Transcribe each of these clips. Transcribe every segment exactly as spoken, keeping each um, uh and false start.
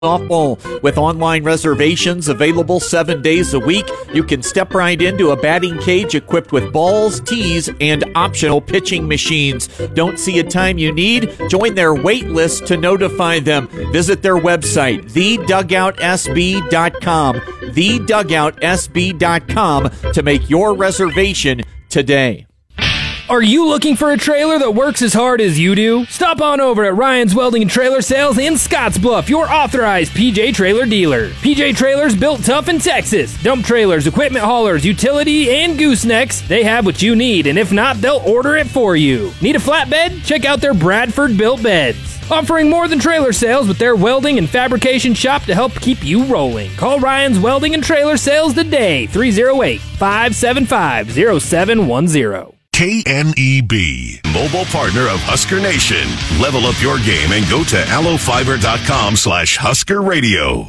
softball. With online reservations available seven days a week, you can step right into a batting cage equipped with balls, tees, and optional pitching machines. Don't see a time you need? Join their wait list to notify them. Visit their website, the dugout s b dot com, the dugout s b dot com to make your reservation today. Are you looking for a trailer that works as hard as you do? Stop on over at Ryan's Welding and Trailer Sales in Scottsbluff, your authorized P J Trailer dealer. P J Trailers built tough in Texas. Dump trailers, equipment haulers, utility, and goosenecks. They have what you need, and if not, they'll order it for you. Need a flatbed? Check out their Bradford built beds. Offering more than trailer sales with their welding and fabrication shop to help keep you rolling. Call Ryan's Welding and Trailer Sales today, three oh eight, five seven five, oh seven one oh. K N E B, mobile partner of Husker Nation. Level up your game and go to allofiber.com slash Husker Radio.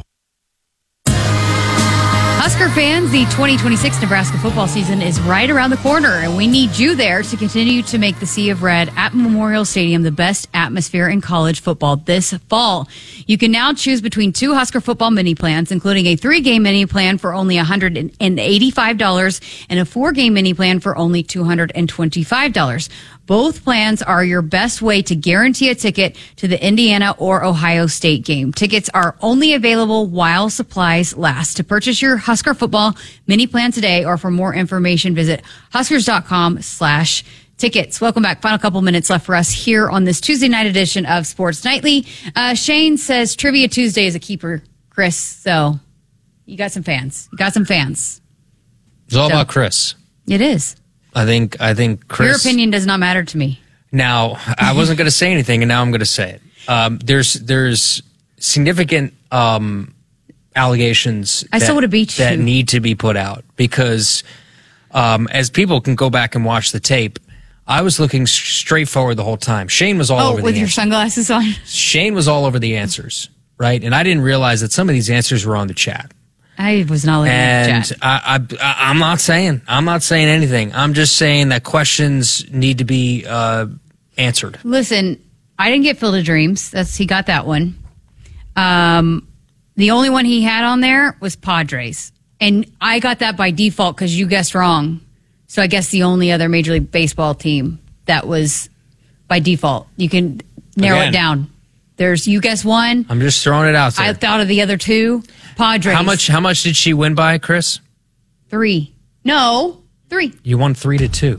Husker fans, the twenty twenty-six Nebraska football season is right around the corner, and we need you there to continue to make the Sea of Red at Memorial Stadium the best atmosphere in college football this fall. You can now choose between two Husker football mini plans, including a three-game mini plan for only one hundred eighty-five dollars and a four-game mini plan for only two hundred twenty-five dollars. Both plans are your best way to guarantee a ticket to the Indiana or Ohio State game. Tickets are only available while supplies last. To purchase your Husker football mini plan today, or for more information, visit huskers.com slash tickets. Welcome back. Final couple minutes left for us here on this Tuesday night edition of Sports Nightly. Uh, Shane says Trivia Tuesday is a keeper, Chris. So you got some fans. You got some fans. It's all so, about Chris. It is. I think I think Chris. Your opinion does not matter to me. Now, I wasn't going to say anything, and now I'm going to say it. Um, there's there's significant um, allegations I that, still would have beat you. that need to be put out because um, as people can go back and watch the tape, I was looking straight forward the whole time. Shane was all oh, over the with your answers. sunglasses on? Shane was all over the answers, right? And I didn't realize that some of these answers were on the chat. I was not looking at And the chat. I, I, I'm not saying, I'm not saying anything. I'm just saying that questions need to be uh, answered. Listen, I didn't get Field of Dreams. That's he got that one. Um, the only one he had on there was Padres, and I got that by default because you guessed wrong. So I guess the only other Major League Baseball team that was by default. You can narrow Again, it down. There's you guess one. I'm just throwing it out there. I thought of the other two. Padres. How much? How much did she win by, Chris? Three. No, three. You won three to two.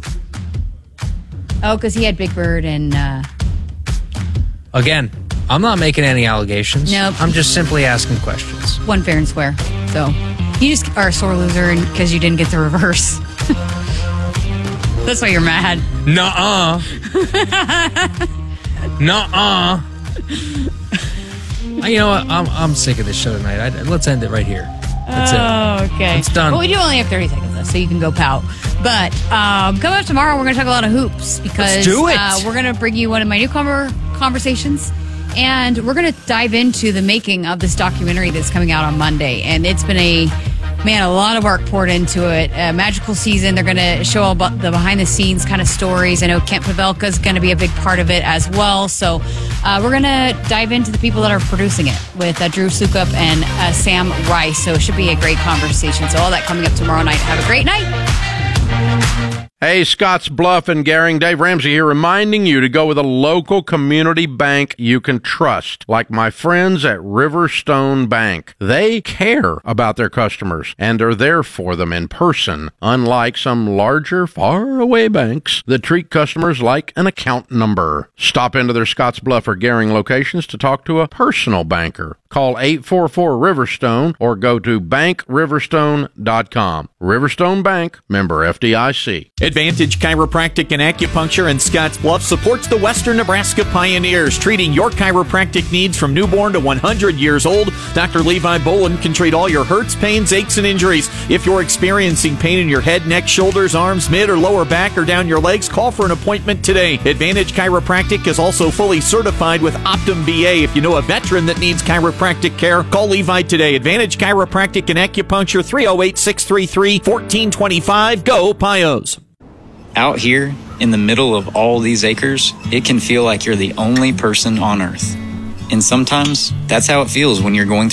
Oh, because he had Big Bird and. Uh, Again, I'm not making any allegations. Nope. I'm just simply asking questions. One fair and square. So you just are a sore loser because you didn't get the reverse. That's why you're mad. Nuh-uh. Nuh-uh. You know what? I'm I'm sick of this show tonight. I, let's end it right here. That's oh, it. okay. It's done. Well, we do only have thirty seconds left, so you can go pout. But um, coming up tomorrow, we're going to talk a lot of hoops because Let's do it. Uh, we're going to bring you one of my new conver- conversations. And we're going to dive into the making of this documentary that's coming out on Monday. And it's been a, man, a lot of work poured into it. A magical season. They're going to show about the behind-the-scenes kind of stories. I know Kent Pavelka is going to be a big part of it as well. So uh, we're going to dive into the people that are producing it with uh, Drew Sukup and uh, Sam Rice. So it should be a great conversation. So all that coming up tomorrow night. Have a great night. Hey, Scotts Bluff and Gehring, Dave Ramsey here, reminding you to go with a local community bank you can trust, like my friends at Riverstone Bank. They care about their customers and are there for them in person, unlike some larger, far-away banks that treat customers like an account number. Stop into their Scotts Bluff or Gehring locations to talk to a personal banker. Call eight four four Riverstone or go to bank riverstone dot com. Riverstone Bank, member F D I C. Advantage Chiropractic and Acupuncture in Scottsbluff supports the Western Nebraska Pioneers, treating your chiropractic needs from newborn to one hundred years old. Doctor Levi Bolin can treat all your hurts, pains, aches, and injuries. If you're experiencing pain in your head, neck, shoulders, arms, mid, or lower back, or down your legs, call for an appointment today. Advantage Chiropractic is also fully certified with Optum B A. If you know a veteran that needs chiropractic care, call Levi today. Advantage Chiropractic and Acupuncture, three oh eight, six three three, one four two five. Go Pios. Out here, in the middle of all these acres, it can feel like you're the only person on Earth. And sometimes that's how it feels when you're going